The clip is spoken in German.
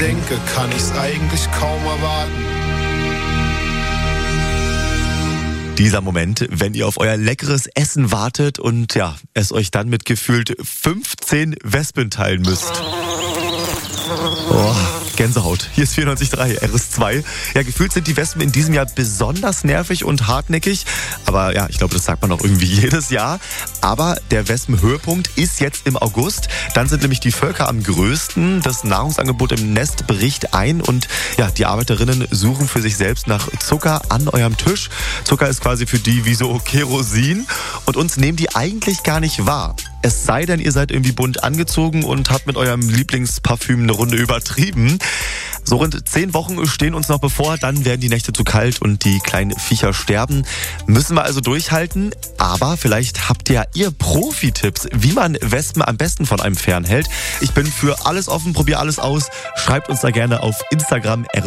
denke, kann ich's eigentlich kaum erwarten. Dieser Moment, wenn ihr auf euer leckeres Essen wartet und ja, es euch dann mit gefühlt 15 Wespen teilen müsst. Oh, Gänsehaut. Hier ist 94.3 RS2. Ja, gefühlt sind die Wespen in diesem Jahr besonders nervig und hartnäckig. Aber ja, ich glaube, das sagt man auch irgendwie jedes Jahr. Aber der Wespenhöhepunkt ist jetzt im August. Dann sind nämlich die Völker am größten. Das Nahrungsangebot im Nest bricht ein und ja, die Arbeiterinnen suchen für sich selbst nach Zucker an eurem Tisch. Zucker ist quasi für die wie so Kerosin und uns nehmen die eigentlich gar nicht wahr. Es sei denn, ihr seid irgendwie bunt angezogen und habt mit eurem Lieblingsparfüm eine Runde übertrieben. So rund 10 Wochen stehen uns noch bevor, dann werden die Nächte zu kalt und die kleinen Viecher sterben. Müssen wir also durchhalten, aber vielleicht habt ihr Profi-Tipps, wie man Wespen am besten von einem fernhält. Ich bin für alles offen, probiere alles aus. Schreibt uns da gerne auf Instagram